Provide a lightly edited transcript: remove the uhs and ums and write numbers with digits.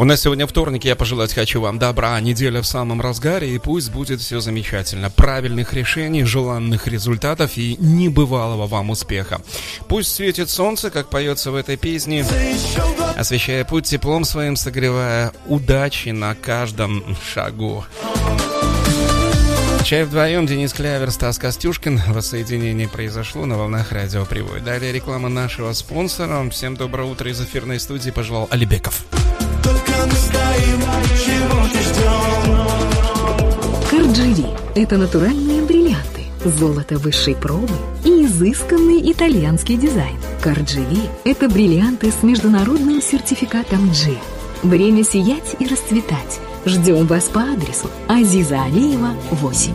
У нас сегодня вторник, я пожелать хочу вам добра, неделя в самом разгаре, и пусть будет все замечательно. Правильных решений, желанных результатов и небывалого вам успеха. Пусть светит солнце, как поется в этой песне, освещая путь теплом своим, согревая удачи на каждом шагу. Чай вдвоем, Денис Клявер, Стас Костюшкин. Воссоединение произошло на волнах Радио Привод. Далее реклама нашего спонсора. Всем доброе утро из эфирной студии пожелал Алибеков. Карджири – это натуральные бриллианты, золото высшей пробы и изысканный итальянский дизайн. Карджири – это бриллианты с международным сертификатом G. Время сиять и расцветать. Ждем вас по адресу Азиза Алиева, 8.